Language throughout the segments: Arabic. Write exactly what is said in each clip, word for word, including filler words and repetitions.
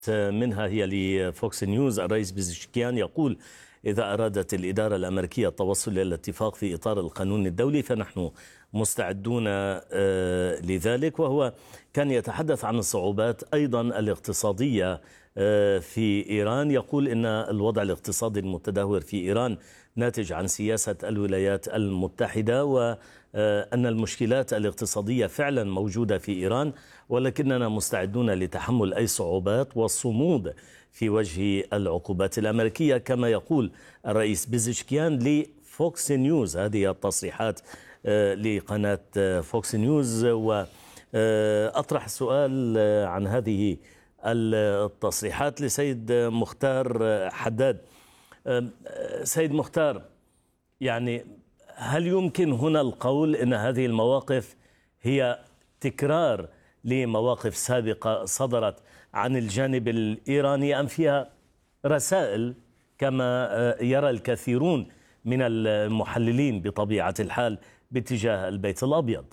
منها هي لفوكس نيوز. الرئيس بيزشكيان يقول: إذا أرادت الإدارة الأمريكية التوصل إلى الاتفاق في إطار القانون الدولي فنحن مستعدون لذلك. وهو كان يتحدث عن الصعوبات أيضا الاقتصادية في إيران. يقول إن الوضع الاقتصادي المتدهور في إيران ناتج عن سياسة الولايات المتحدة، وأن المشكلات الاقتصادية فعلا موجودة في إيران، ولكننا مستعدون لتحمل أي صعوبات والصمود في وجه العقوبات الأمريكية، كما يقول الرئيس بيزشكيان لفوكس نيوز. هذه التصريحات لقناة فوكس نيوز. وأطرح سؤال عن هذه التصريحات لسيد مختار حداد. سيد مختار، يعني هل يمكن هنا القول أن هذه المواقف هي تكرار لمواقف سابقة صدرت عن الجانب الإيراني، أم فيها رسائل كما يرى الكثيرون من المحللين بطبيعة الحال باتجاه البيت الأبيض؟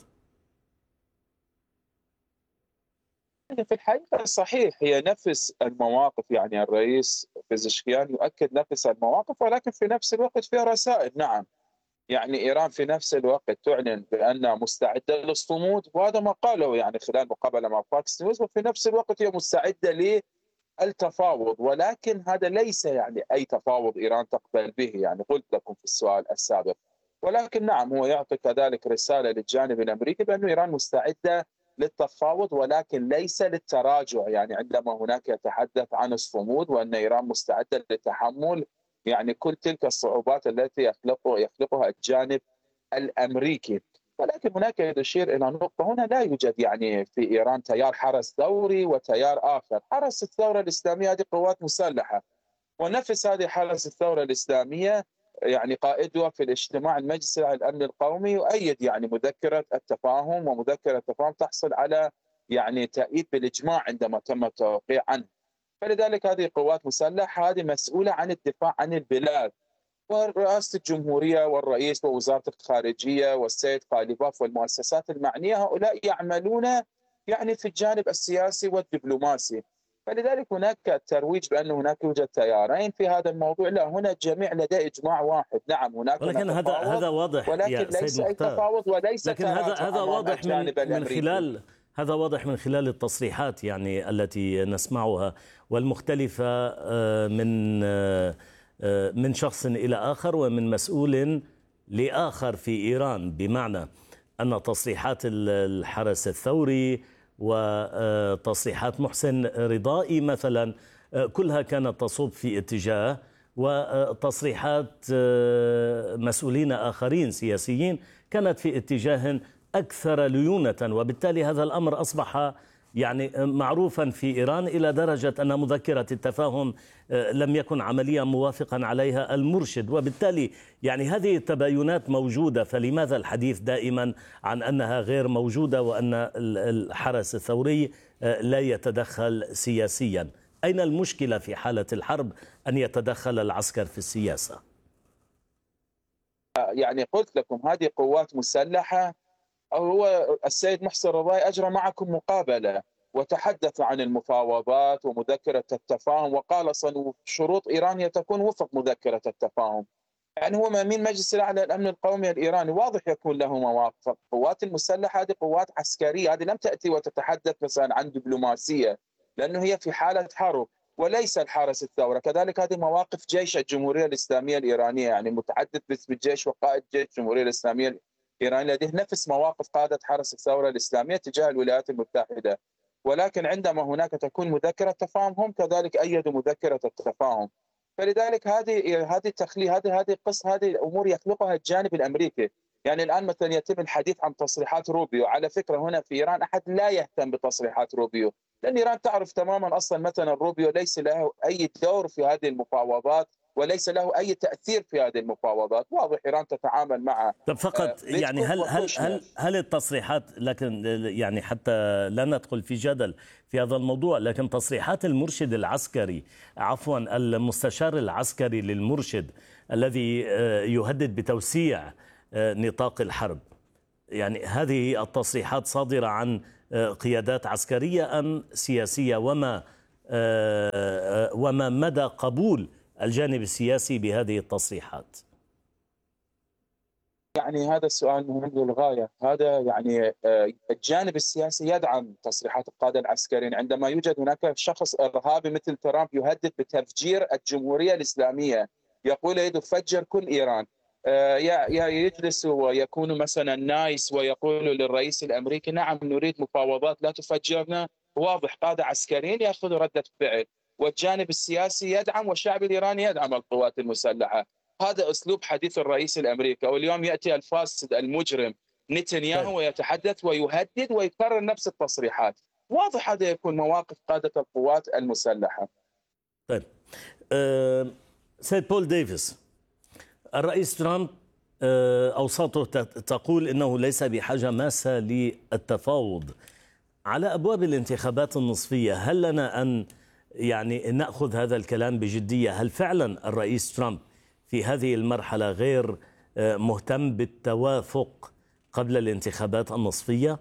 في الحقيقة صحيح، هي نفس المواقف. يعني الرئيس بيزشكيان يؤكد نفس المواقف، ولكن في نفس الوقت فيها رسائل. نعم، يعني إيران في نفس الوقت تعلن بأنها مستعدة للصمود، وهذا ما قاله يعني خلال مقابلة مع فاكس نيوز، وفي نفس الوقت هي مستعدة للتفاوض. ولكن هذا ليس يعني أي تفاوض إيران تقبل به، يعني قلت لكم في السؤال السابق. ولكن نعم، هو يعطي كذلك رسالة للجانب الأمريكي بأن إيران مستعدة للتفاوض ولكن ليس للتراجع. يعني عندما هناك يتحدث عن الصمود وأن إيران مستعدة للتحمل يعني كل تلك الصعوبات التي يخلقها يخلقها الجانب الأمريكي. ولكن هناك يشير إلى نقطة: هنا لا يوجد يعني في إيران تيار حرس ثوري وتيار آخر. حرس الثورة الإسلامية هذه قوات مسلحة، ونفس هذه حرس الثورة الإسلامية يعني قائدها في الاجتماع المجلس الأمن القومي يؤيد يعني مذكرة التفاهم، ومذكرة التفاهم تحصل على يعني تأييد بالإجماع عندما تم التوقيع عنه. فلذلك هذه قوات مسلحة، هذه مسؤولة عن الدفاع عن البلاد. ورئاسة الجمهورية والرئيس ووزارة الخارجية والسيد قاليباف والمؤسسات المعنية هؤلاء يعملون يعني في الجانب السياسي والدبلوماسي. فلذلك هناك ترويج بأن هناك يوجد تيارين في هذا الموضوع. لا، هنا الجميع لديه إجماع واحد. نعم، هناك ولكن هذا هذا واضح ولكن يا ليس سيد أي مختار. تفاوض وليس لكن هذا هذا واضح من من خلال هذا واضح من خلال التصريحات يعني التي نسمعها والمختلفة من من شخص إلى آخر ومن مسؤول لآخر في إيران، بمعنى أن تصريحات الحرس الثوري وتصريحات محسن رضائي مثلا كلها كانت تصب في اتجاه، وتصريحات مسؤولين آخرين سياسيين كانت في اتجاه أكثر ليونة. وبالتالي هذا الأمر أصبح يعني معروفا في إيران إلى درجة أن مذكرة التفاهم لم يكن عمليا موافقا عليها المرشد. وبالتالي يعني هذه التباينات موجودة، فلماذا الحديث دائما عن أنها غير موجودة وأن الحرس الثوري لا يتدخل سياسيا؟ أين المشكلة في حالة الحرب أن يتدخل العسكر في السياسة؟ يعني قلت لكم هذه قوات مسلحة. هو السيد محسن رضائي أجرى معكم مقابلة وتحدث عن المفاوضات ومذكرة التفاهم، وقال شروط إيران هي تكون وفق مذكرة التفاهم. يعني هو من مجلس الأعلى للأمن القومي الإيراني واضح يكون له مواقف. القوات المسلحة هذه قوات عسكرية، هذه لم تأتي وتتحدث مثلا عن دبلوماسية، لأنه هي في حالة حرب وليس الحرس الثورة. كذلك هذه مواقف جيش الجمهورية الإسلامية الإيرانية، يعني متحدث باسم الجيش وقائد جيش الجمهورية الإسلامية الإيرانية لديه نفس مواقف قادة حرس الثورة الإسلامية تجاه الولايات المتحدة. ولكن عندما هناك تكون مذكرة تفاهم هم كذلك أيدوا مذكرة التفاهم. فلذلك هذه هذه التخلي هذه هذه القصة هذه الأمور يخلقها الجانب الأمريكي. يعني الآن مثلا يتم الحديث عن تصريحات روبيو. على فكرة هنا في إيران أحد لا يهتم بتصريحات روبيو، لأن إيران تعرف تماما أصلا مثلا روبيو ليس له أي دور في هذه المفاوضات وليس له أي تأثير في هذه المفاوضات. واضح إيران تتعامل مع طب فقط يعني هل هل هل هل التصريحات، لكن يعني حتى لا ندخل في جدل في هذا الموضوع، لكن تصريحات المرشد العسكري عفوا المستشار العسكري للمرشد الذي يهدد بتوسيع نطاق الحرب، يعني هذه التصريحات صادرة عن قيادات عسكرية أم سياسية؟ وما وما مدى قبول الجانب السياسي بهذه التصريحات؟ يعني هذا السؤال مهم للغاية. هذا يعني الجانب السياسي يدعم تصريحات القادة العسكريين عندما يوجد هناك شخص إرهابي مثل ترامب يهدد بتفجير الجمهورية الإسلامية، يقول يريد فجر كل إيران، يجلس ويكون مثلا نايس ويقول للرئيس الأمريكي نعم نريد مفاوضات لا تفجرنا. واضح قادة عسكريين يأخذوا ردة فعل، والجانب السياسي يدعم والشعب الإيراني يدعم القوات المسلحة. هذا أسلوب حديث الرئيس الأمريكي. واليوم يأتي الفاسد المجرم نتنياهو ويتحدث ويهدد ويكرر نفس التصريحات. واضح هذا يكون مواقف قادة القوات المسلحة. طيب أه سيد بول ديفيس، الرئيس ترامب أه أوساطه تقول إنه ليس بحاجة ماسة للتفاوض على أبواب الانتخابات النصفية. هل لنا أن يعني نأخذ هذا الكلام بجدية؟ هل فعلا الرئيس ترامب في هذه المرحلة غير مهتم بالتوافق قبل الانتخابات النصفية؟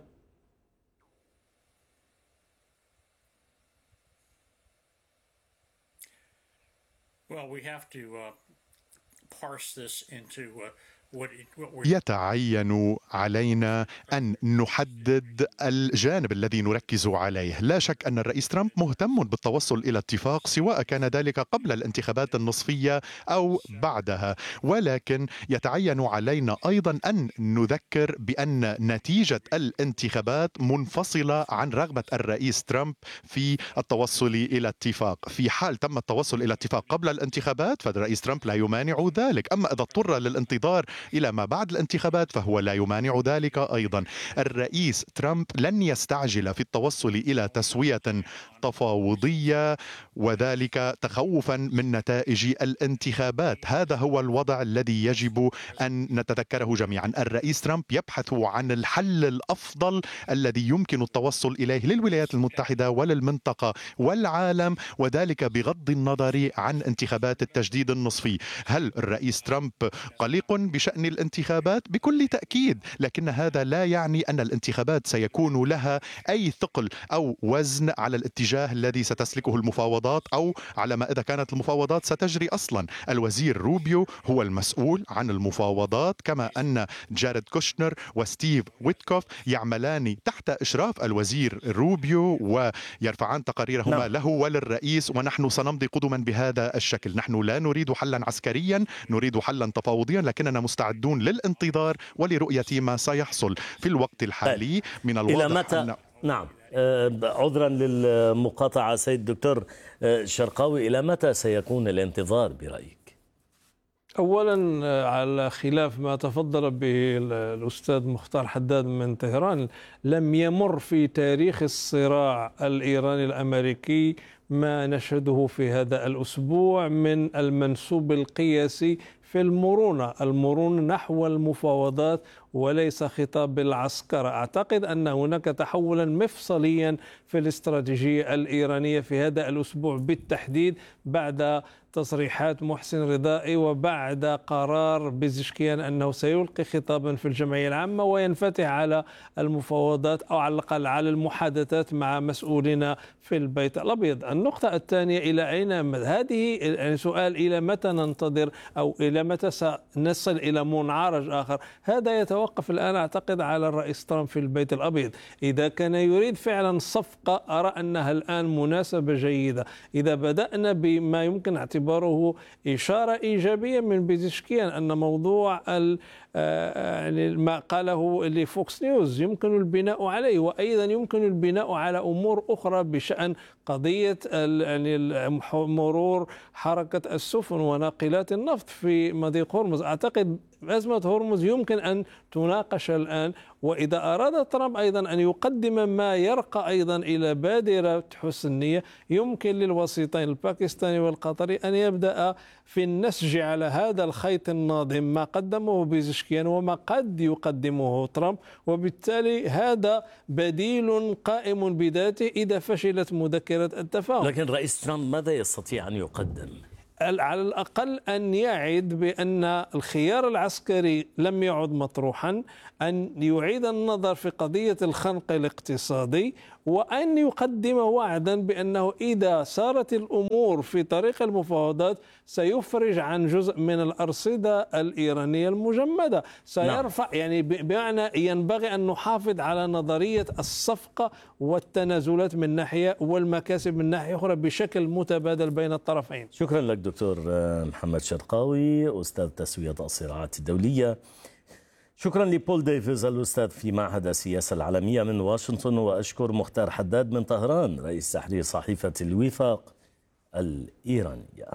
Well, we have to uh, parse this into uh, يتعين علينا أن نحدد الجانب الذي نركز عليه. لا شك أن الرئيس ترامب مهتم بالتوصل إلى اتفاق، سواء كان ذلك قبل الانتخابات النصفية أو بعدها، ولكن يتعين علينا أيضا أن نذكر بأن نتيجة الانتخابات منفصلة عن رغبة الرئيس ترامب في التوصل إلى اتفاق. في حال تم التوصل إلى اتفاق قبل الانتخابات فالرئيس ترامب لا يمانع ذلك، أما إذا اضطر للانتظار إلى ما بعد الانتخابات فهو لا يمانع ذلك أيضا. الرئيس ترامب لن يستعجل في التوصل إلى تسوية تفاوضية، وذلك تخوفا من نتائج الانتخابات. هذا هو الوضع الذي يجب أن نتذكره جميعا. الرئيس ترامب يبحث عن الحل الأفضل الذي يمكن التوصل إليه للولايات المتحدة وللمنطقة والعالم، وذلك بغض النظر عن انتخابات التجديد النصفي. هل الرئيس ترامب قلق بشأن الانتخابات؟ بكل تأكيد، لكن هذا لا يعني أن الانتخابات سيكون لها أي ثقل أو وزن على الاتجاه الذي ستسلكه المفاوضات، أو على ما إذا كانت المفاوضات ستجري أصلا. الوزير روبيو هو المسؤول عن المفاوضات، كما أن جاريد كوشنر وستيف ويتكوف يعملان تحت إشراف الوزير روبيو ويرفعان تقاريرهما نعم. له وللرئيس، ونحن سنمضي قدما بهذا الشكل. نحن لا نريد حلا عسكريا، نريد حلا تفاوضيا، لكننا مستعدون للانتظار ولرؤية ما سيحصل في الوقت الحالي. من الواضح إلى متى أن... نعم عذرا للمقاطعة سيد دكتور شرقاوي، إلى متى سيكون الانتظار برأيك؟ أولا على خلاف ما تفضل به الأستاذ مختار حداد من طهران، لم يمر في تاريخ الصراع الإيراني الأمريكي ما نشهده في هذا الأسبوع من المنسوب القياسي في المرونة المرونة نحو المفاوضات وليس خطاب العسكرة. أعتقد أن هناك تحولا مفصليا في الاستراتيجية الإيرانية في هذا الأسبوع بالتحديد، بعد تصريحات محسن رضائي وبعد قرار بيزشكيان أنه سيلقي خطابا في الجمعية العامة وينفتح على المفاوضات أو على الأقل على المحادثات مع مسؤولين في البيت الأبيض. النقطة الثانية، إلى أين هذه يعني سؤال إلى متى ننتظر أو إلى متى سنصل إلى منعرج آخر؟ هذا يتوقف الآن أعتقد على الرئيس ترامب في البيت الأبيض. إذا كان يريد فعلا صفقة أرى أنها الآن مناسبة جيدة. إذا بدأنا بما يمكن اعتباره إشارة إيجابية من بيزشكيان أن موضوع يعني ما قاله لفوكس نيوز يمكن البناء عليه، وأيضا يمكن البناء على أمور أخرى بشأن قضية يعني مرور حركة السفن وناقلات النفط في مضيق هرمز. أعتقد أزمة هرمز يمكن أن تناقش الآن، وإذا أراد ترامب أيضا أن يقدم ما يرقى أيضا إلى بادرة حسن النية يمكن للوسيطين الباكستاني والقطري أن يبدأ في النسج على هذا الخيط الناظم ما قدمه بيزشكيان وما قد يقدمه ترامب، وبالتالي هذا بديل قائم بذاته إذا فشلت مذكرة التفاهم. لكن رئيس ترامب ماذا يستطيع أن يقدم؟ على الأقل أن يعد بأن الخيار العسكري لم يعد مطروحا، أن يعيد النظر في قضية الخنق الاقتصادي، وأن يقدم وعدا بأنه إذا سارت الأمور في طريق المفاوضات سيفرج عن جزء من الأرصدة الإيرانية المجمدة، سيرفع يعني بمعنى ينبغي أن نحافظ على نظرية الصفقة والتنازلات من ناحية والمكاسب من ناحية أخرى بشكل متبادل بين الطرفين. شكرا لك دكتور محمد شرقاوي أستاذ تسوية الصراعات الدولية. شكرا لبول ديفيز الأستاذ في معهد السياسة العالمية من واشنطن، وأشكر مختار حداد من طهران رئيس تحرير صحيفة الوفاق الإيرانية.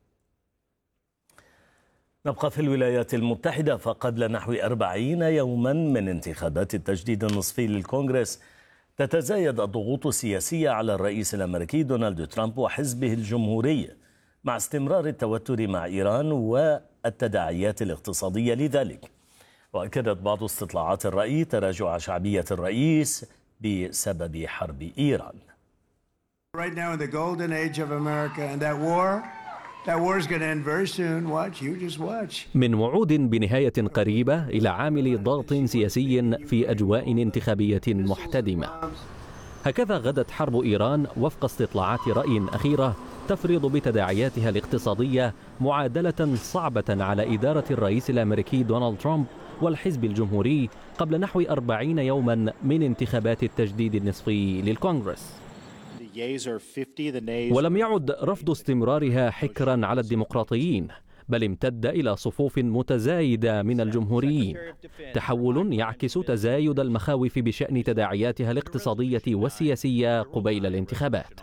نبقى في الولايات المتحدة، فقبل نحو أربعين يوما من انتخابات التجديد النصفي للكونغرس تتزايد الضغوط السياسية على الرئيس الأمريكي دونالد ترامب وحزبه الجمهوري مع استمرار التوتر مع إيران والتداعيات الاقتصادية لذلك. وأكدت بعض استطلاعات الرأي تراجع شعبية الرئيس بسبب حرب إيران. من وعود بنهاية قريبة إلى عامل ضغط سياسي في أجواء انتخابية محتدمة. هكذا غدت حرب إيران وفق استطلاعات رأي أخيرة تفرض بتداعياتها الاقتصادية معادلة صعبة على إدارة الرئيس الأمريكي دونالد ترامب والحزب الجمهوري قبل نحو أربعين يوما من انتخابات التجديد النصفي للكونغرس. ولم يعد رفض استمرارها حكرا على الديمقراطيين، بل امتد إلى صفوف متزايدة من الجمهوريين، تحول يعكس تزايد المخاوف بشأن تداعياتها الاقتصادية والسياسية قبيل الانتخابات.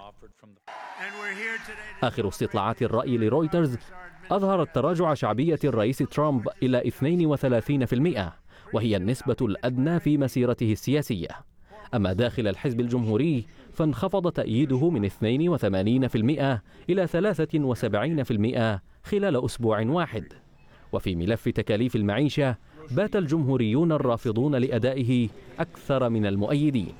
آخر استطلاعات الرأي لرويترز أظهرت تراجع شعبية الرئيس ترامب إلى اثنين وثلاثين بالمئة، وهي النسبة الأدنى في مسيرته السياسية. أما داخل الحزب الجمهوري فانخفض تأييده من اثنين وثمانين بالمئة إلى ثلاثة وسبعين بالمئة خلال أسبوع واحد. وفي ملف تكاليف المعيشة بات الجمهوريون الرافضون لأدائه أكثر من المؤيدين.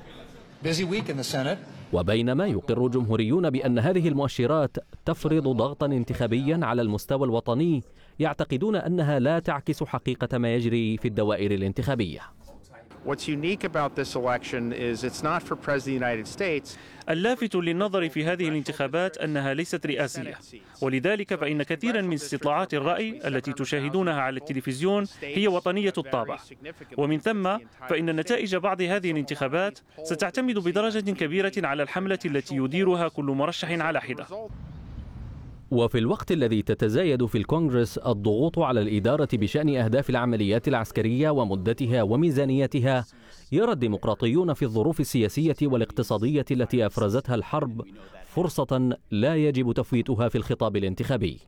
وبينما يقر الجمهوريون بأن هذه المؤشرات تفرض ضغطا انتخابيا على المستوى الوطني، يعتقدون أنها لا تعكس حقيقة ما يجري في الدوائر الانتخابية. اللافت للنظر في هذه الانتخابات أنها ليست رئاسية، ولذلك فإن كثيرا من استطلاعات الرأي التي تشاهدونها على التلفزيون هي وطنية الطابع، ومن ثم فإن نتائج بعض هذه الانتخابات ستعتمد بدرجة كبيرة على الحملة التي يديرها كل مرشح على حدة. وفي الوقت الذي تتزايد في الكونغرس الضغوط على الإدارة بشأن أهداف العمليات العسكرية ومدتها وميزانيتها، يرى الديمقراطيون في الظروف السياسية والاقتصادية التي أفرزتها الحرب فرصة لا يجب تفويتها في الخطاب الانتخابي.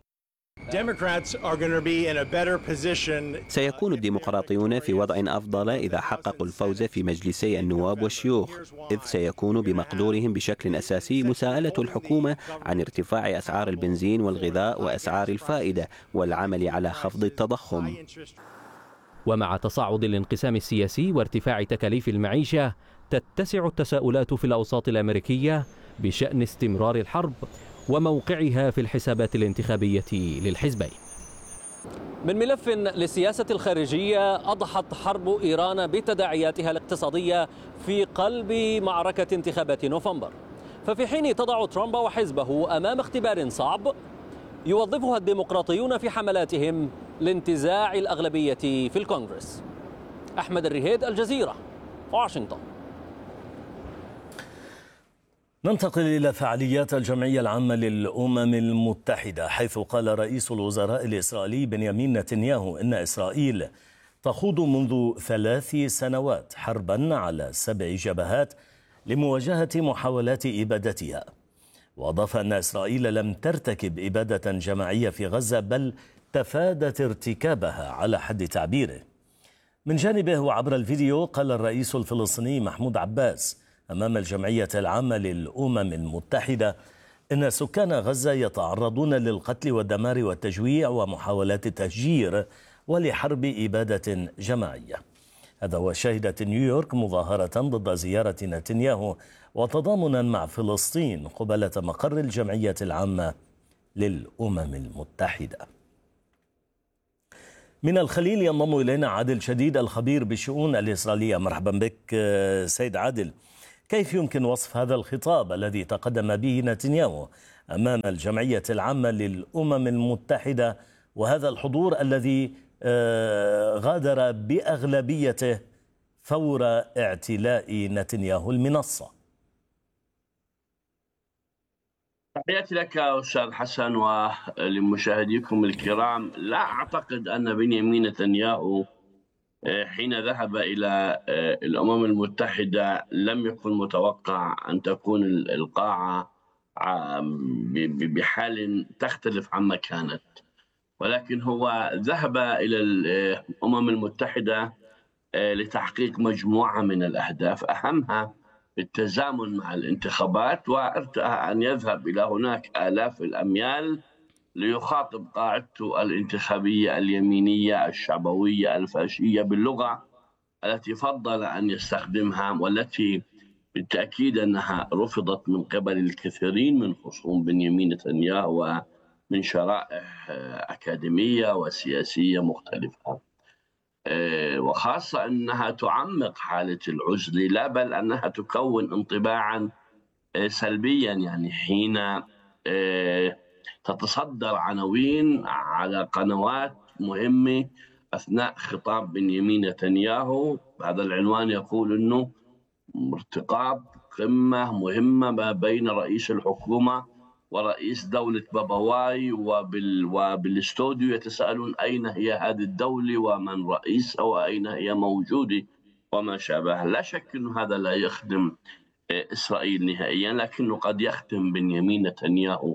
سيكون الديمقراطيون في وضع أفضل إذا حققوا الفوز في مجلسي النواب والشيوخ، إذ سيكون بمقدورهم بشكل أساسي مساءلة الحكومة عن ارتفاع أسعار البنزين والغذاء وأسعار الفائدة والعمل على خفض التضخم. ومع تصاعد الانقسام السياسي وارتفاع تكاليف المعيشة، تتسع التساؤلات في الأوساط الأمريكية بشأن استمرار الحرب وموقعها في الحسابات الانتخابية للحزبين. من ملف للسياسة الخارجية، أضحت حرب إيران بتداعياتها الاقتصادية في قلب معركة انتخابات نوفمبر. ففي حين تضع ترامب وحزبه أمام اختبار صعب، يوظفها الديمقراطيون في حملاتهم لانتزاع الأغلبية في الكونغرس. أحمد الرهيد، الجزيرة، واشنطن. ننتقل إلى فعاليات الجمعية العامة للأمم المتحدة، حيث قال رئيس الوزراء الإسرائيلي بنيامين نتنياهو إن إسرائيل تخوض منذ ثلاث سنوات حربا على سبع جبهات لمواجهة محاولات إبادتها. وأضاف أن إسرائيل لم ترتكب إبادة جماعية في غزة، بل تفادت ارتكابها على حد تعبيره. من جانبه وعبر الفيديو قال الرئيس الفلسطيني محمود عباس أمام الجمعية العامة للأمم المتحدة إن سكان غزة يتعرضون للقتل والدمار والتجويع ومحاولات التهجير ولحرب إبادة جماعية. هذا وشهدت نيويورك مظاهرة ضد زيارة نتنياهو وتضامنا مع فلسطين قبالة مقر الجمعية العامة للأمم المتحدة. من الخليل ينضم إلينا عادل شديد الخبير بالشؤون الإسرائيلية. مرحبا بك سيد عادل. كيف يمكن وصف هذا الخطاب الذي تقدم به نتنياهو أمام الجمعية العامة للأمم المتحدة وهذا الحضور الذي غادر بأغلبيته فور اعتلاء نتنياهو المنصة؟ تحياتي لك أستاذ حسن ولمشاهديكم الكرام. لا أعتقد أن بنيامين نتنياهو حين ذهب إلى الأمم المتحدة لم يكن متوقع أن تكون القاعة بحال تختلف عما كانت، ولكن هو ذهب إلى الأمم المتحدة لتحقيق مجموعة من الأهداف، أهمها التزامن مع الانتخابات، وارتأى أن يذهب إلى هناك آلاف الأميال ليخاطب قاعدته الانتخابية اليمينية الشعبوية الفاشية باللغة التي فضل أن يستخدمها، والتي بالتأكيد أنها رفضت من قبل الكثيرين من خصوم بنيامين نتنياهو ومن شرائح أكاديمية وسياسية مختلفة، وخاصة أنها تعمق حالة العزلة، لا بل أنها تكون انطباعا سلبيا. يعني حين تتصدر عناوين على قنوات مهمة أثناء خطاب بنيامين نتنياهو، هذا العنوان يقول أنه ارتقاب قمة مهمة ما بين رئيس الحكومة ورئيس دولة باباواي، وبال... وبالاستوديو يتساءلون أين هي هذه الدولة ومن رئيسها وأين هي موجودة وما شابه. لا شك أن هذا لا يخدم إسرائيل نهائيا، لكنه قد يخدم بنيامين نتنياهو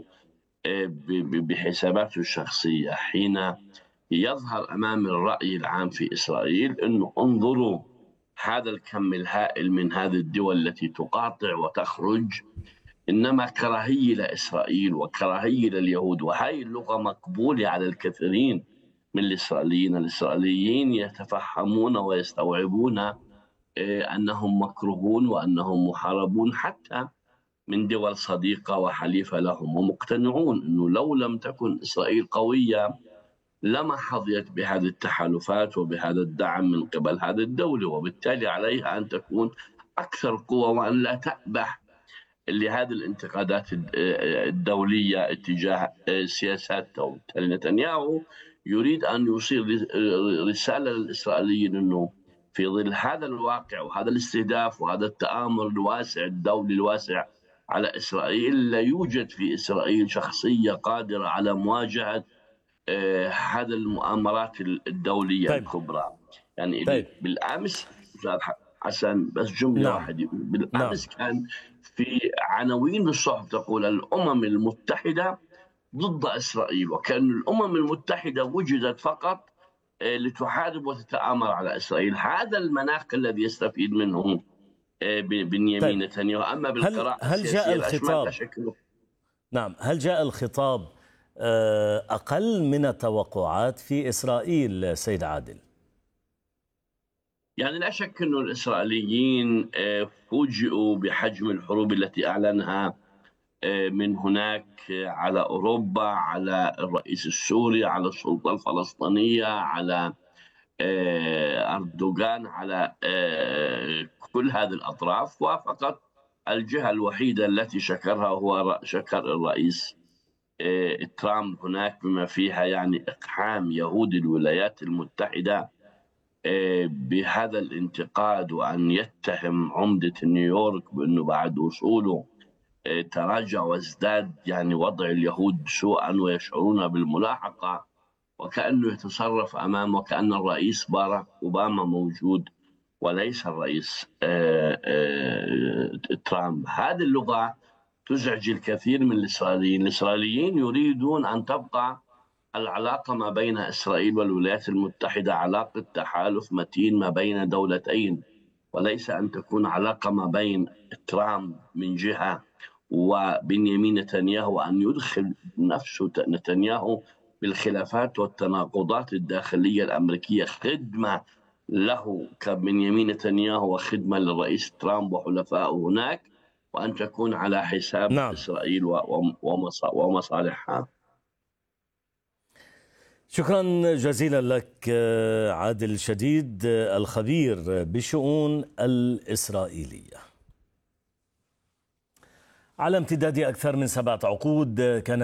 بحساباته الشخصية حين يظهر أمام الرأي العام في إسرائيل أنه انظروا هذا الكم الهائل من هذه الدول التي تقاطع وتخرج، إنما كراهية لإسرائيل وكراهية لليهود. وهي اللغة مقبولة على الكثيرين من الإسرائيليين. الإسرائيليين يتفهمون ويستوعبون أنهم مكروهون وأنهم محاربون حتى من دول صديقة وحليفة لهم، ومقتنعون أنه لو لم تكن إسرائيل قوية لما حظيت بهذه التحالفات وبهذا الدعم من قبل هذه الدولة، وبالتالي عليها أن تكون أكثر قوة وأن لا تأبح لهذه الانتقادات الدولية اتجاه سياسات. نتنياهو يريد أن يوصل رسالة للإسرائيليين أنه في ظل هذا الواقع وهذا الاستهداف وهذا التآمر الواسع الدولي الواسع على إسرائيل، لا يوجد في إسرائيل شخصية قادرة على مواجهة آه هذا المؤامرات الدولية طيب. الكبرى. يعني طيب. بالأمس حسن بس جملة نعم. واحدة بالأمس نعم. كان في عناوين الصحف تقول الأمم المتحدة ضد إسرائيل، وكأن الأمم المتحدة وجدت فقط آه لتحارب وتتآمر على إسرائيل. هذا المناخ الذي يستفيد منه آه بنيامين طيب. نتنياهو. أما بالقراءة هل, هل جاء الخطاب نعم هل جاء الخطاب أقل من التوقعات في إسرائيل سيد عادل؟ يعني لا شك أن الإسرائيليين فوجئوا بحجم الحروب التي أعلنها من هناك على أوروبا، على الرئيس السوري، على السلطة الفلسطينية، على أردوغان، على كل هذه الأطراف، وفقط الجهة الوحيدة التي شكرها هو شكر الرئيس ترامب هناك، بما فيها يعني إقحام يهود الولايات المتحدة بهذا الانتقاد، وأن يتهم عمدة نيويورك بأنه بعد وصوله تراجع وازداد يعني وضع اليهود سوءا ويشعرون بالملاحقة، وكأنه يتصرف أمام وكأن الرئيس باراك أوباما موجود وليس الرئيس ترامب. هذه اللغة تزعج الكثير من الإسرائيليين. الإسرائيليين يريدون أن تبقى العلاقة ما بين إسرائيل والولايات المتحدة علاقة تحالف متين ما بين دولتين، وليس أن تكون علاقة ما بين ترامب من جهة وبنيامين نتنياهو، أن يدخل نفسه نتنياهو بالخلافات والتناقضات الداخلية الأمريكية خدمة له كبنيامين نتنياهو وخدمة للرئيس ترامب وحلفائه هناك، وأن تكون على حساب نعم. إسرائيل ومصالحها. شكرا جزيلا لك عادل شديد الخبير بالشؤون الإسرائيلية. على امتداد أكثر من سبعة عقود كان